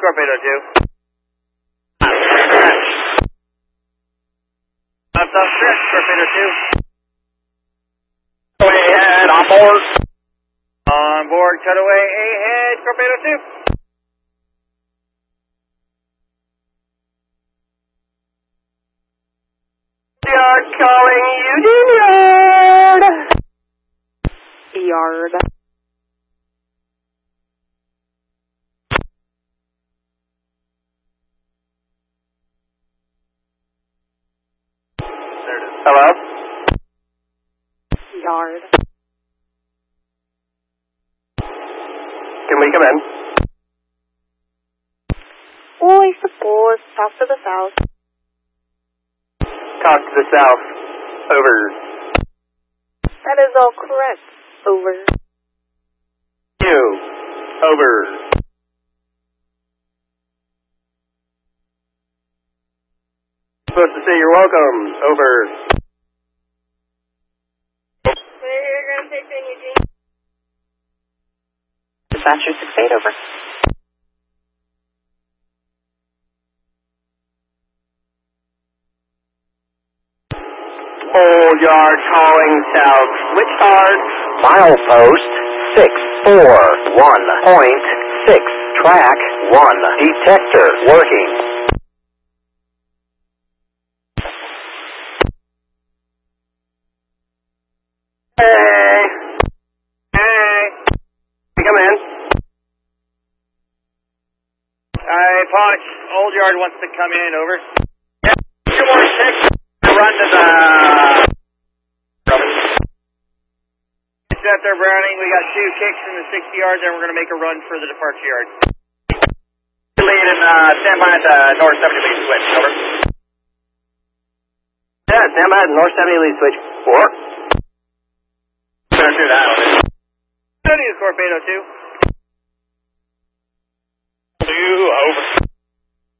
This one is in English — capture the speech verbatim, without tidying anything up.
Torpedo two. Left off stretch, Torpedo two. Way ahead, on board. On board, cutaway ahead, Torpedo two. Yard calling Eugene Yard. Yard. Hello? Yard. Can we come in? Oh, I suppose. South to the south. Talk to the south. Over. That is all correct. Over. You. Over. Supposed to say you're welcome. Over. We're going to take in Eugene. Dispatcher six eight, over. Old Yard calling south. Which hard? Milepost six four one point six. Track one. Detector working. Hey. Hey. Come in. Alright, Punch. Old Yard wants to come in, over. Yep, two more six. Run to the... It's out there, Browning. We got two kicks in the sixty yards, and we're going to make a run for the departure yard. Lead and uh, stand by at the north seventy lead switch. Over. Yeah, stand by at the north seventy lead switch. Four. Better do that. Go to you, Torpedo two. Two, over.